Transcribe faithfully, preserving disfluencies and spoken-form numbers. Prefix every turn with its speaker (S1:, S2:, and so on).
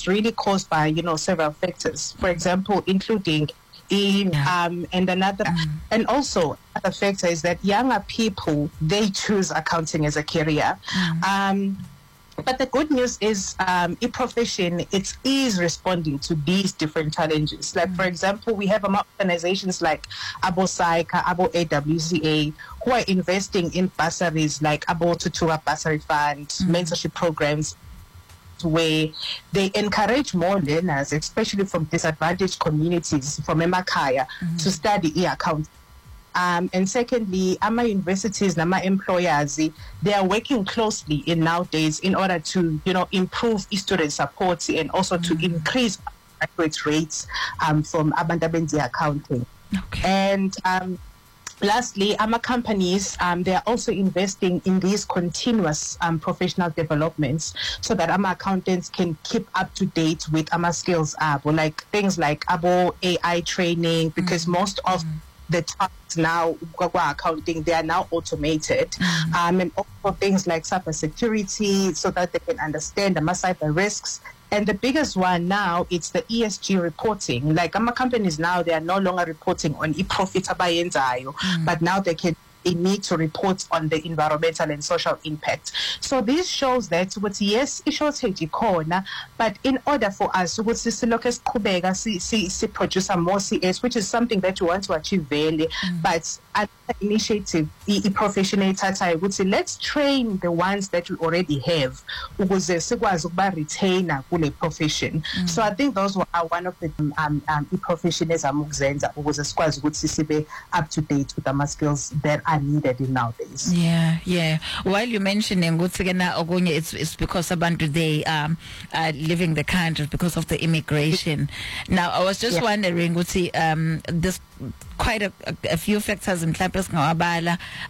S1: it's really caused by, you know, several factors, for example, including in um and another mm. and also another factor is that younger people, they choose accounting as a career. mm. um But the good news is um, e-profession, it is responding to these different challenges. Like, mm. for example, we have um, organizations like Abo Saika, Abo A W C A, who are investing in bursaries like Abo Tutura Bursary Fund, mm. mentorship programs, where they encourage more learners, especially from disadvantaged communities, from Emakaya, mm. to study e-accounting. Um, and secondly, AMA universities and AMA employers, they are working closely in nowadays in order to, you know, improve student support and also mm. to increase graduate rates um, from Abantu Abenza accounting.
S2: Okay.
S1: And um, lastly, AMA companies, um, they are also investing in these continuous um, professional developments so that AMA accountants can keep up to date with AMA skills, uh, like things like Abo A I training, because mm. most of mm. the tasks now accounting, they are now automated, mm. um, and also things like cybersecurity, so that they can understand the cyber risks. And the biggest one now, it's the E S G reporting. Like AMA companies now, they are no longer reporting on e-profit abayenzayo, mm. but now they can they need to report on the environmental and social impact. So this shows that what yes, it shows corner, but in order for us to see see see produce more C S, which is something that you want to achieve really, mm. but at the initiative, the professional I would say let's train the ones that we already have because retainer profession. Mm. So I think those were one of the um um professionals amugzenza because be up to date with the skills that are needed in nowadays.
S2: Yeah, yeah. While you mentioning it's it's because abantu they um are leaving the country because of the immigration. Now I was just yeah. wondering, um this quite a, a, a few factors in Tlapes Ngawabala,